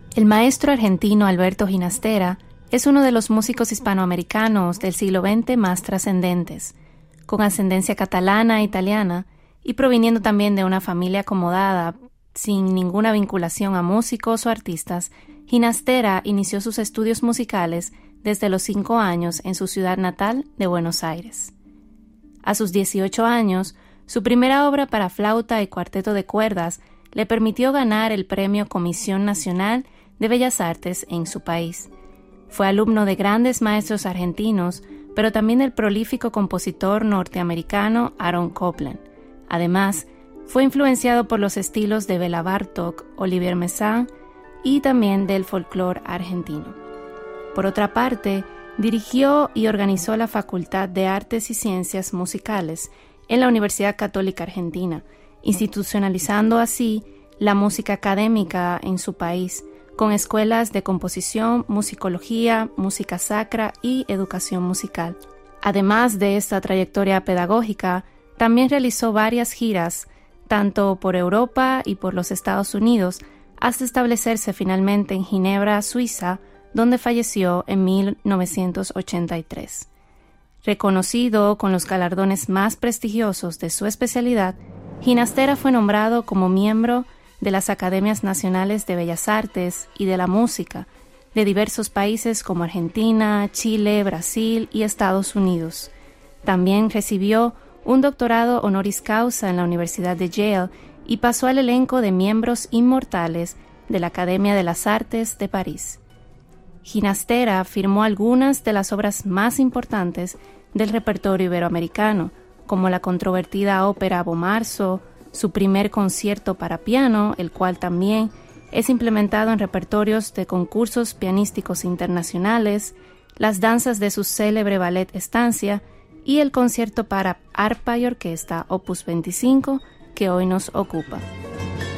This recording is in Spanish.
El maestro argentino Alberto Ginastera es uno de los músicos hispanoamericanos del siglo XX más trascendentes, con ascendencia catalana e italiana y proviniendo también de una familia acomodada, sin ninguna vinculación a músicos o artistas. Ginastera inició sus estudios musicales desde los 5 años en su ciudad natal de Buenos Aires. A sus 18 años, su primera obra para flauta y cuarteto de cuerdas le permitió ganar el premio Comisión Nacional de Bellas Artes en su país. Fue alumno de grandes maestros argentinos, pero también del prolífico compositor norteamericano Aaron Copland. Además, fue influenciado por los estilos de Béla Bartók, Olivier Messiaen y también del folclore argentino. Por otra parte, dirigió y organizó la Facultad de Artes y Ciencias Musicales en la Universidad Católica Argentina, institucionalizando así la música académica en su país, con escuelas de composición, musicología, música sacra y educación musical. Además de esta trayectoria pedagógica, también realizó varias giras, tanto por Europa y por los Estados Unidos, hasta establecerse finalmente en Ginebra, Suiza, donde falleció en 1983. Reconocido con los galardones más prestigiosos de su especialidad, Ginastera fue nombrado como miembro de las Academias Nacionales de Bellas Artes y de la Música de diversos países como Argentina, Chile, Brasil y Estados Unidos. También recibió un doctorado honoris causa en la Universidad de Yale y pasó al elenco de miembros inmortales de la Academia de las Artes de París. Ginastera firmó algunas de las obras más importantes del repertorio iberoamericano, como la controvertida ópera Bomarzo, su primer concierto para piano, el cual también es implementado en repertorios de concursos pianísticos internacionales, las danzas de su célebre ballet Estancia y el concierto para arpa y orquesta Opus 25, que hoy nos ocupa.